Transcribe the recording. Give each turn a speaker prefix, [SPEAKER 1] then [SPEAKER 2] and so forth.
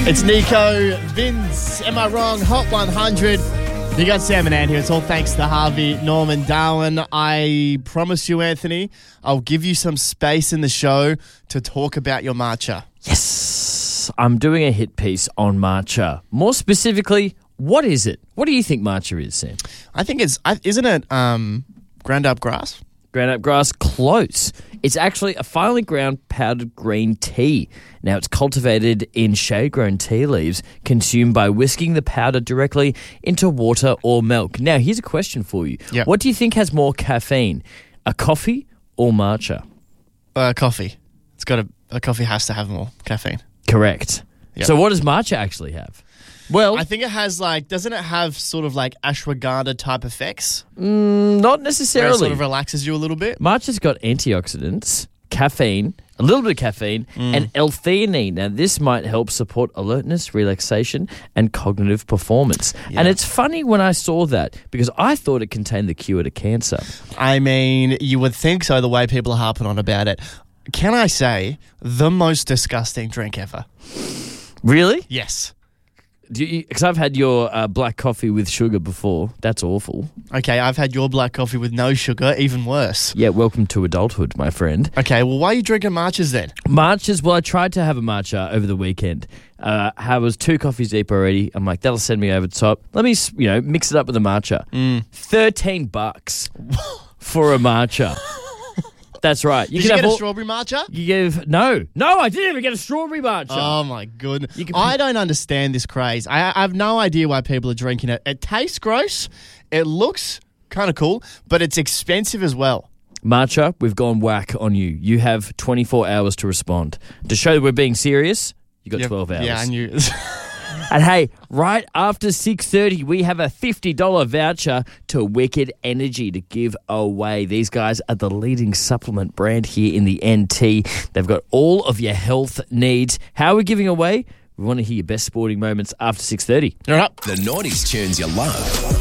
[SPEAKER 1] It's Nico, Vince, am I wrong? Hot 100. You got Sam and Ann here. It's all thanks to Harvey Norman Darwin. I promise you, Anthony, I'll give you some space in the show to talk about your matcha.
[SPEAKER 2] Yes, I'm doing a hit piece on matcha. More specifically, what is it? What do you think matcha is, Sam?
[SPEAKER 1] I think isn't it ground up grass?
[SPEAKER 2] Ground up grass, close. It's actually a finely ground powdered green tea. Now, it's cultivated in shade-grown tea leaves, consumed by whisking the powder directly into water or milk. Now, here's a question for you.
[SPEAKER 1] Yep.
[SPEAKER 2] What do you think has more caffeine, a coffee or matcha?
[SPEAKER 1] Coffee. It's got a coffee has to have more caffeine.
[SPEAKER 2] Correct.
[SPEAKER 1] Yep.
[SPEAKER 2] So what does matcha actually have? Well,
[SPEAKER 1] I think it has doesn't it have sort of like ashwagandha type effects?
[SPEAKER 2] not
[SPEAKER 1] Where it
[SPEAKER 2] necessarily.
[SPEAKER 1] sort of relaxes you a little bit?
[SPEAKER 2] Matcha's got antioxidants, caffeine, a little bit of caffeine, and L-theanine. Now, this might help support alertness, relaxation, and cognitive performance.
[SPEAKER 1] Yeah.
[SPEAKER 2] And it's funny when I saw that because I thought it contained the cure to cancer.
[SPEAKER 1] I mean, you would think so, the way people are harping on about it. Can I say the most disgusting drink ever?
[SPEAKER 2] Really?
[SPEAKER 1] Yes.
[SPEAKER 2] Because I've had your black coffee with sugar before. That's awful.
[SPEAKER 1] Okay, I've had your black coffee with no sugar, even worse.
[SPEAKER 2] Yeah, welcome to adulthood, my friend.
[SPEAKER 1] Okay, well, why are you drinking matchas then?
[SPEAKER 2] Matchas, well, I tried to have a matcha over the weekend. I was 2 coffees deep already. I'm like, that'll send me over the top. Let me, mix it up with a matcha. $13 for a matcha. That's right.
[SPEAKER 1] Did you get a strawberry matcha?
[SPEAKER 2] No, I didn't even get a strawberry matcha.
[SPEAKER 1] Oh, my goodness. I don't understand this craze. I have no idea why people are drinking it. It tastes gross. It looks kind of cool, but it's expensive as well.
[SPEAKER 2] Matcha, we've gone whack on you. You have 24 hours to respond. To show that we're being serious, you got 12 hours.
[SPEAKER 1] Yeah, I knew.
[SPEAKER 2] And hey, right after 6:30, we have a $50 voucher to Wicked Energy to give away. These guys are the leading supplement brand here in the NT. They've got all of your health needs. How are we giving away? We want to hear your best sporting moments after 6:30.
[SPEAKER 1] All right.
[SPEAKER 3] The 90s tunes you love.